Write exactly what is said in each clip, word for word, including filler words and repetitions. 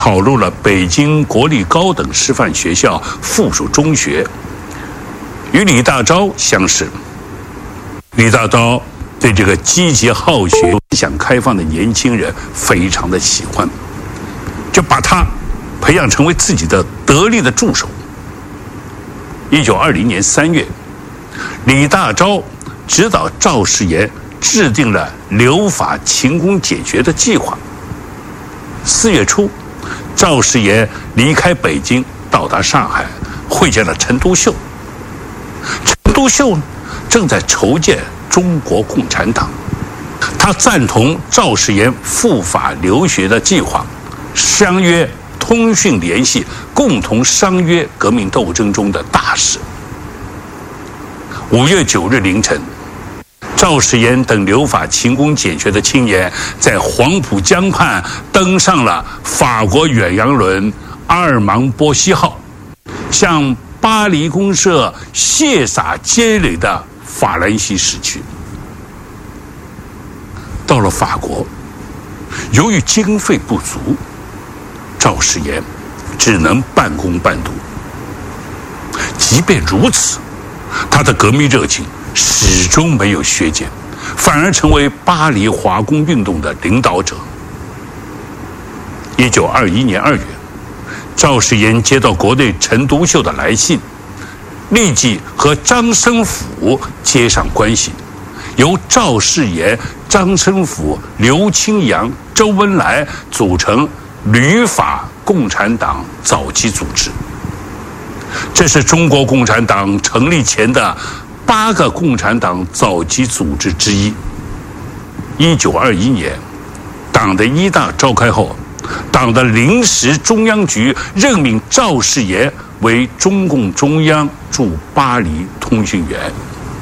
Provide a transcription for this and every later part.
考入了北京国立高等师范学校附属中学，与李大钊相识。李大钊对这个积极好学、思想开放的年轻人非常的喜欢，就把他培养成为自己的得力的助手。一九二零年三月，李大钊指导赵世炎制定了留法勤工俭学的计划。四月初，赵世炎离开北京，到达上海，会见了陈独秀。陈独秀呢，正在筹建中国共产党，他赞同赵世炎赴法留学的计划，相约通讯联系，共同商约革命斗争中的大事。五月九日凌晨，赵世炎等留法勤工俭学的青年在黄浦江畔登上了法国远洋轮阿尔芒波西号，向巴黎公社谢洒街垒的法兰西驶去。到了法国，由于经费不足，赵世炎只能半工半读。即便如此，他的革命热情始终没有削减，反而成为巴黎华工运动的领导者。一九二一年二月，赵世炎接到国内陈独秀的来信，立即和张申府接上关系，由赵世炎、张申府、刘清扬、周恩来组成旅法共产党早期组织。这是中国共产党成立前的八个共产党早期组织之一。一九二一年，党的一大召开后，党的临时中央局任命赵世炎为中共中央驻巴黎通讯员。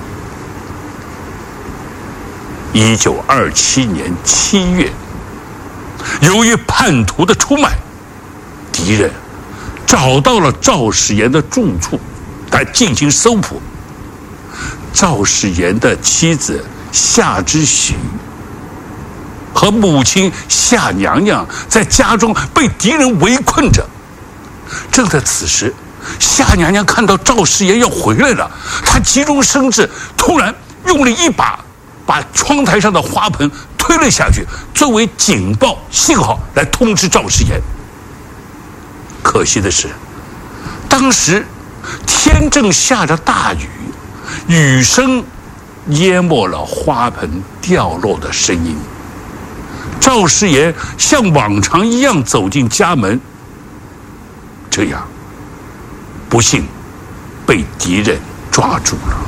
一九二七年七月，由于叛徒的出卖，敌人找到了赵世炎的住处，来进行搜捕。赵世炎的妻子夏之许和母亲夏娘娘在家中被敌人围困着。正在此时，夏娘娘看到赵世炎要回来了，她急中生智，突然用力一把把窗台上的花盆推了下去，作为警报信号来通知赵世炎。可惜的是，当时天正下着大雨，雨声淹没了花盆掉落的声音。赵世炎像往常一样走进家门，这样不幸被敌人抓住了。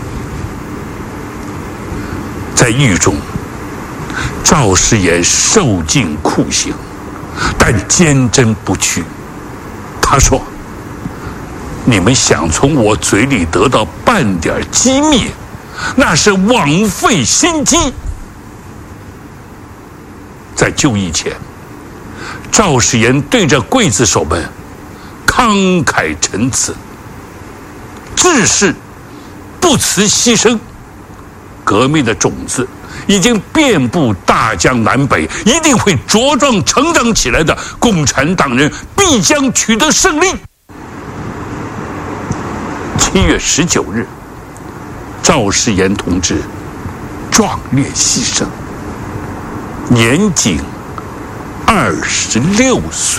在狱中，赵世炎受尽酷刑，但坚贞不屈。他说：“你们想从我嘴里得到半点机密，那是枉费心机。”在就义前，赵世炎对着刽子手们慷慨陈词，志士不辞牺牲，革命的种子已经遍布大江南北，一定会茁壮成长起来的共产党人必将取得胜利。七月十九日，赵世炎同志壮烈牺牲，年仅二十六岁。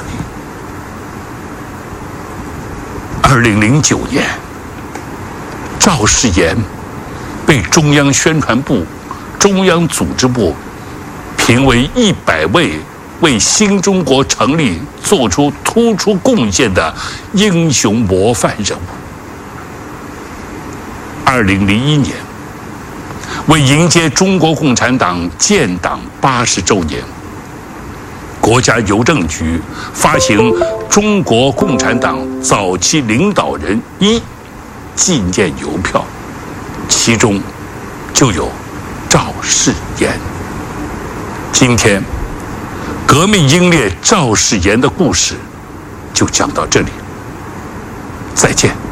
二零零九年，赵世炎被中央宣传部、中央组织部评为一百位为新中国成立做出突出贡献的英雄模范人物。二零零一年，为迎接中国共产党建党八十周年，国家邮政局发行中国共产党早期领导人一纪念邮票，其中就有赵世炎。今天，革命英烈赵世炎的故事就讲到这里，再见。